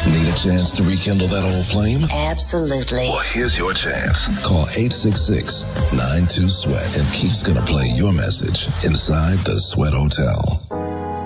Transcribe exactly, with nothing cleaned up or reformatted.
Need a chance to rekindle that old flame? Absolutely. Well, here's your chance. Call eight six six, nine two, SWEAT and Keith's going to play your message inside the Sweat Hotel.